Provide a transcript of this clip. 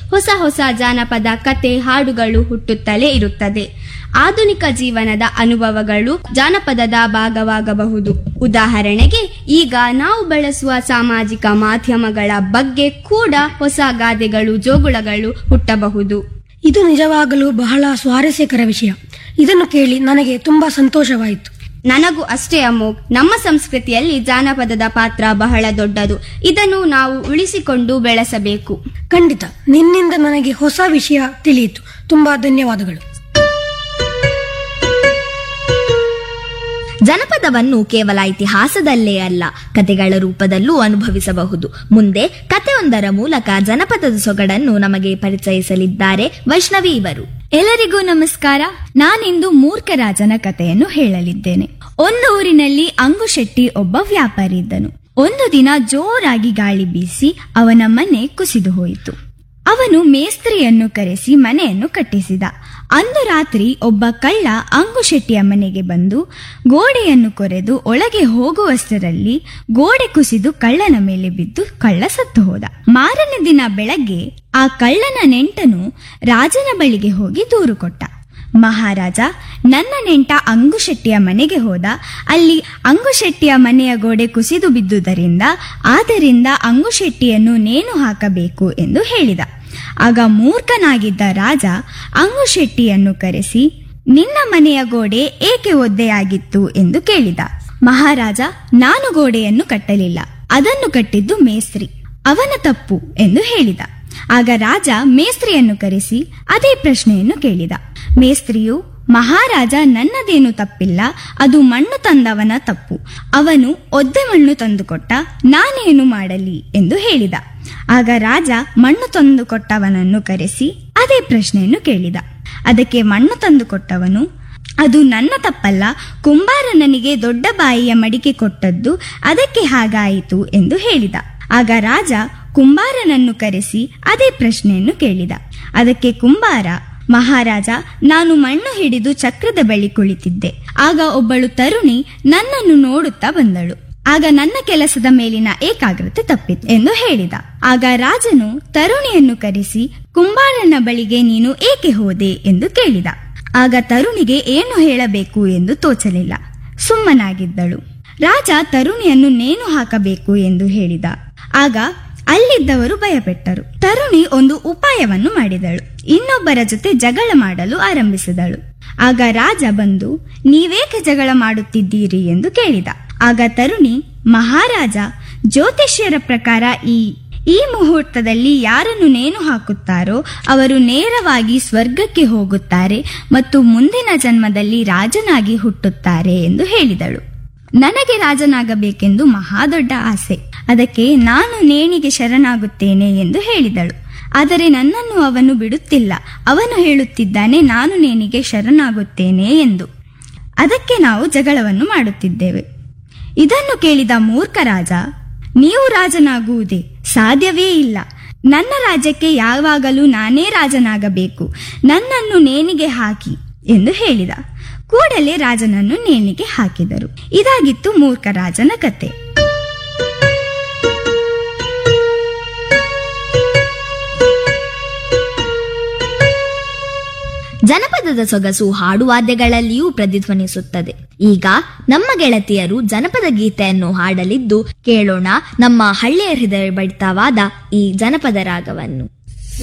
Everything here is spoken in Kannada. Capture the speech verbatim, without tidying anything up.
ಹೊಸ ಹೊಸ ಜಾನಪದ ಕತೆ ಹಾಡುಗಳು ಹುಟ್ಟುತ್ತಲೇ ಇರುತ್ತದೆ. ಆಧುನಿಕ ಜೀವನದ ಅನುಭವಗಳು ಜಾನಪದದ ಭಾಗವಾಗಬಹುದು. ಉದಾಹರಣೆಗೆ, ಈಗ ನಾವು ಬಳಸುವ ಸಾಮಾಜಿಕ ಮಾಧ್ಯಮಗಳ ಬಗ್ಗೆ ಕೂಡ ಹೊಸ ಗಾದೆಗಳು, ಜೋಗುಳಗಳು ಹುಟ್ಟಬಹುದು. ಇದು ನಿಜವಾಗಲೂ ಬಹಳ ಸ್ವಾರಸ್ಯಕರ ವಿಷಯ. ಇದನ್ನು ಕೇಳಿ ನನಗೆ ತುಂಬಾ ಸಂತೋಷವಾಯಿತು. ನನಗೂ ಅಷ್ಟೇ ಅಮೋಘ್. ನಮ್ಮ ಸಂಸ್ಕೃತಿಯಲ್ಲಿ ಜಾನಪದದ ಪಾತ್ರ ಬಹಳ ದೊಡ್ಡದು. ಇದನ್ನು ನಾವು ಉಳಿಸಿಕೊಂಡು ಬೆಳೆಸಬೇಕು. ಖಂಡಿತ. ನಿನ್ನಿಂದ ನನಗೆ ಹೊಸ ವಿಷಯ ತಿಳಿಯಿತು. ತುಂಬಾ ಧನ್ಯವಾದಗಳು. ಜನಪದವನ್ನು ಕೇವಲ ಇತಿಹಾಸದಲ್ಲೇ ಅಲ್ಲ, ಕತೆಗಳ ರೂಪದಲ್ಲೂ ಅನುಭವಿಸಬಹುದು. ಮುಂದೆ ಕತೆಯೊಂದರ ಮೂಲಕ ಜನಪದದ ಸೊಗಡನ್ನು ನಮಗೆ ಪರಿಚಯಿಸಲಿದ್ದಾರೆ ವೈಷ್ಣವಿ ಇವರು. ಎಲ್ಲರಿಗೂ ನಮಸ್ಕಾರ. ನಾನಿಂದು ಮೂರ್ಖರಾಜನ ಕಥೆಯನ್ನು ಹೇಳಲಿದ್ದೇನೆ. ಒಂದು ಊರಿನಲ್ಲಿ ಅಂಗುಶೆಟ್ಟಿ ಒಬ್ಬ ವ್ಯಾಪಾರಿ ಇದ್ದನು. ಒಂದು ದಿನ ಜೋರಾಗಿ ಗಾಳಿ ಬೀಸಿ ಅವನ ಮನೆ ಕುಸಿದು ಹೋಯಿತು. ಅವನು ಮೇಸ್ತ್ರಿಯನ್ನು ಕರೆಸಿ ಮನೆಯನ್ನು ಕಟ್ಟಿಸಿದ. ಅಂದು ರಾತ್ರಿ ಒಬ್ಬ ಕಳ್ಳ ಅಂಗುಶೆಟ್ಟಿಯ ಮನೆಗೆ ಬಂದು ಗೋಡೆಯನ್ನು ಕೊರೆದು ಒಳಗೆ ಹೋಗುವಷ್ಟರಲ್ಲಿ ಗೋಡೆ ಕುಸಿದು ಕಳ್ಳನ ಮೇಲೆ ಬಿದ್ದು ಕಳ್ಳ ಸತ್ತು ಹೋದ. ಮಾರನೇ ದಿನ ಬೆಳಗ್ಗೆ ಆ ಕಳ್ಳನ ನೆಂಟನು ರಾಜನ ಬಳಿಗೆ ಹೋಗಿ ದೂರು ಕೊಟ್ಟ. ಮಹಾರಾಜ, ನನ್ನ ನೆಂಟ ಅಂಗುಶೆಟ್ಟಿಯ ಮನೆಗೆ ಹೋದ. ಅಲ್ಲಿ ಅಂಗುಶೆಟ್ಟಿಯ ಮನೆಯ ಗೋಡೆ ಕುಸಿದು ಬಿದ್ದುದರಿಂದ ಆದ್ದರಿಂದ ಅಂಗುಶೆಟ್ಟಿಯನ್ನು ನೇಣು ಹಾಕಬೇಕು ಎಂದು ಹೇಳಿದ. ಆಗ ಮೂರ್ಖನಾಗಿದ್ದ ರಾಜ ಅಂಗುಶೆಟ್ಟಿಯನ್ನು ಕರೆಸಿ, ನಿನ್ನ ಮನೆಯ ಗೋಡೆ ಏಕೆ ಒದ್ದೆಯಾಗಿತ್ತು ಎಂದು ಕೇಳಿದ. ಮಹಾರಾಜ, ನಾನು ಗೋಡೆಯನ್ನು ಕಟ್ಟಲಿಲ್ಲ, ಅದನ್ನು ಕಟ್ಟಿದ್ದು ಮೇಸ್ತ್ರಿ, ಅವನ ತಪ್ಪು ಎಂದು ಹೇಳಿದ. ಆಗ ರಾಜ ಮೇಸ್ತ್ರಿಯನ್ನು ಕರೆಸಿ ಅದೇ ಪ್ರಶ್ನೆಯನ್ನು ಕೇಳಿದ. ಮೇಸ್ತ್ರಿಯು, ಮಹಾರಾಜ, ನನ್ನದೇನು ತಪ್ಪಿಲ್ಲ, ಅದು ಮಣ್ಣು ತಂದವನ ತಪ್ಪು, ಅವನು ಒದ್ದೆ ಮಣ್ಣು ತಂದುಕೊಟ್ಟ, ನಾನೇನು ಮಾಡಲಿ ಎಂದು ಹೇಳಿದ. ಆಗ ರಾಜ ಮಣ್ಣು ತಂದುಕೊಟ್ಟವನನ್ನು ಕರೆಸಿ ಅದೇ ಪ್ರಶ್ನೆಯನ್ನು ಕೇಳಿದ. ಅದಕ್ಕೆ ಮಣ್ಣು ತಂದುಕೊಟ್ಟವನು, ಅದು ನನ್ನ ತಪ್ಪಲ್ಲ, ಕುಂಬಾರ ನನಗೆ ದೊಡ್ಡ ಬಾಯಿಯ ಮಡಿಕೆ ಕೊಟ್ಟದ್ದು, ಅದಕ್ಕೆ ಹಾಗಾಯಿತು ಎಂದು ಹೇಳಿದ. ಆಗ ರಾಜ ಕುಂಬಾರನನ್ನು ಕರೆಸಿ ಅದೇ ಪ್ರಶ್ನೆಯನ್ನು ಕೇಳಿದ. ಅದಕ್ಕೆ ಕುಂಬಾರ, ಮಹಾರಾಜ, ನಾನು ಮಣ್ಣು ಹಿಡಿದು ಚಕ್ರದ ಬಳಿ ಕುಳಿತಿದ್ದೆ. ಆಗ ಒಬ್ಬಳು ತರುಣಿ ನನ್ನನ್ನು ನೋಡುತ್ತಾ ಬಂದಳು. ಆಗ ನನ್ನ ಕೆಲಸದ ಮೇಲಿನ ಏಕಾಗ್ರತೆ ತಪ್ಪಿತು ಎಂದು ಹೇಳಿದ. ಆಗ ರಾಜನು ತರುಣಿಯನ್ನು ಕರೆಸಿ, ಕುಂಬಾರನ ಬಳಿಗೆ ನೀನು ಏಕೆ ಹೋದೆ ಎಂದು ಕೇಳಿದ. ಆಗ ತರುಣಿಗೆ ಏನು ಹೇಳಬೇಕು ಎಂದು ತೋಚಲಿಲ್ಲ, ಸುಮ್ಮನಾಗಿದ್ದಳು. ರಾಜ ತರುಣಿಯನ್ನು ನೇಣು ಹಾಕಬೇಕು ಎಂದು ಹೇಳಿದ. ಆಗ ಅಲ್ಲಿದ್ದವರು ಭಯಪಟ್ಟರು. ತರುಣಿ ಒಂದು ಉಪಾಯವನ್ನು ಮಾಡಿದಳು. ಇನ್ನೊಬ್ಬರ ಜೊತೆ ಜಗಳ ಮಾಡಲು ಆರಂಭಿಸಿದಳು. ಆಗ ರಾಜ ಬಂದು, ನೀವೇಕೆ ಜಗಳ ಮಾಡುತ್ತಿದ್ದೀರಿ ಎಂದು ಕೇಳಿದ. ಆಗ ತರುಣಿ, ಮಹಾರಾಜ, ಜ್ಯೋತಿಷ್ಯರ ಪ್ರಕಾರ ಈ ಈ ಮುಹೂರ್ತದಲ್ಲಿ ಯಾರನ್ನು ನೇಣು ಹಾಕುತ್ತಾರೋ ಅವರು ನೇರವಾಗಿ ಸ್ವರ್ಗಕ್ಕೆ ಹೋಗುತ್ತಾರೆ ಮತ್ತು ಮುಂದಿನ ಜನ್ಮದಲ್ಲಿ ರಾಜನಾಗಿ ಹುಟ್ಟುತ್ತಾರೆ ಎಂದು ಹೇಳಿದಳು. ನನಗೆ ರಾಜನಾಗಬೇಕೆಂದು ಮಹಾದೊಡ್ಡ ಆಸೆ. ಅದಕ್ಕೆ ನಾನು ನೇಣಿಗೆ ಶರಣಾಗುತ್ತೇನೆ ಎಂದು ಹೇಳಿದಳು. ಆದರೆ ನನ್ನನ್ನು ಅವನು ಬಿಡುತ್ತಿಲ್ಲ. ಅವನು ಹೇಳುತ್ತಿದ್ದಾನೆ ನಾನು ನೇಣಿಗೆ ಶರಣಾಗುತ್ತೇನೆ ಎಂದು. ಅದಕ್ಕೆ ನಾವು ಜಗಳವನ್ನು ಮಾಡುತ್ತಿದ್ದೇವೆ. ಇದನ್ನು ಕೇಳಿದ ಮೂರ್ಖ ರಾಜ, ನೀವು ರಾಜನಾಗುವುದೇ ಸಾಧ್ಯವೇ ಇಲ್ಲ. ನನ್ನ ರಾಜ್ಯಕ್ಕೆ ಯಾವಾಗಲೂ ನಾನೇ ರಾಜನಾಗಬೇಕು. ನನ್ನನ್ನು ನೇಣಿಗೆ ಹಾಕಿ ಎಂದು ಹೇಳಿದ. ಕೂಡಲೇ ರಾಜನನ್ನು ನೇಣಿಗೆ ಹಾಕಿದರು. ಇದಾಗಿತ್ತು ಮೂರ್ಖ ರಾಜನ ಕತೆ. ಜನಪದದ ಸೊಗಸು ಹಾಡುವಾದ್ಯಗಳಲ್ಲಿಯೂ ಪ್ರತಿಧ್ವನಿಸುತ್ತದೆ. ಈಗ ನಮ್ಮ ಗೆಳತಿಯರು ಜನಪದ ಗೀತೆಯನ್ನು ಹಾಡಲಿದ್ದು ಕೇಳೋಣ ನಮ್ಮ ಹಳ್ಳಿಯ ಹೃದಯ ಬಡಿತವಾದ ಈ ಜನಪದ ರಾಗವನ್ನು.